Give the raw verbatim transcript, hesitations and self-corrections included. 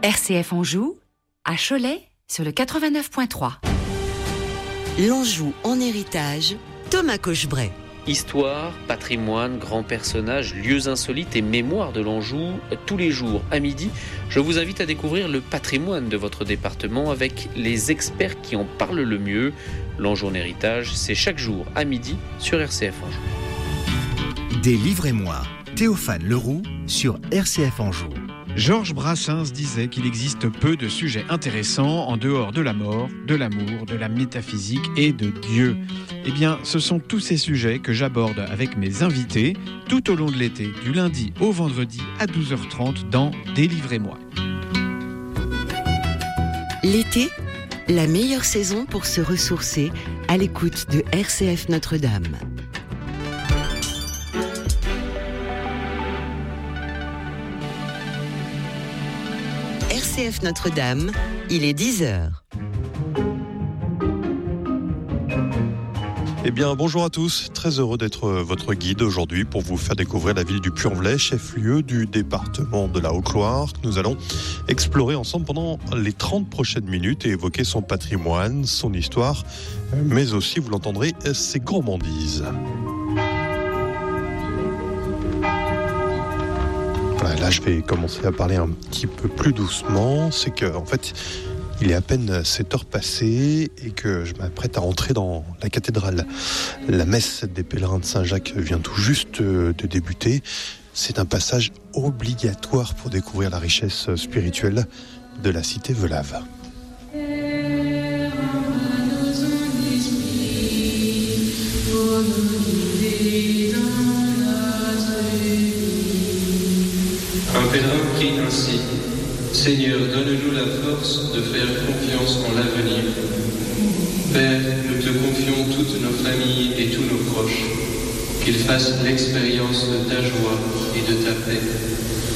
R C F Anjou, à Cholet, sur le quatre-vingt-neuf point trois. L'Anjou en héritage, Thomas Cochebray. Histoire, patrimoine, grands personnages, lieux insolites et mémoire de l'Anjou. Tous les jours à midi, je vous invite à découvrir le patrimoine de votre département avec les experts qui en parlent le mieux. L'Anjou en héritage, c'est chaque jour à midi sur R C F Anjou. Délivrez-moi, Théophane Leroux sur R C F Anjou. Georges Brassens disait qu'il existe peu de sujets intéressants en dehors de la mort, de l'amour, de la métaphysique et de Dieu. Eh bien, ce sont tous ces sujets que j'aborde avec mes invités tout au long de l'été, du lundi au vendredi à douze heures trente dans Délivrez-moi. L'été, la meilleure saison pour se ressourcer à l'écoute de R C F Notre-Dame. R C F Notre-Dame, il est dix heures. Eh bien, bonjour à tous. Très heureux d'être votre guide aujourd'hui pour vous faire découvrir la ville du Puy-en-Velay, chef-lieu du département de la Haute-Loire, que nous allons explorer ensemble pendant les trente prochaines minutes et évoquer son patrimoine, son histoire, mais aussi, vous l'entendrez, ses gourmandises. Voilà, là, je vais commencer à parler un petit peu plus doucement. C'est que, en fait, il est à peine sept heures passées et que je m'apprête à entrer dans la cathédrale. La messe des pèlerins de Saint-Jacques vient tout juste de débuter. C'est un passage obligatoire pour découvrir la richesse spirituelle de la cité Velave. Un pèlerin prie ainsi: Seigneur, donne-nous la force de faire confiance en l'avenir. Père, nous te confions toutes nos familles et tous nos proches. Qu'ils fassent l'expérience de ta joie et de ta paix.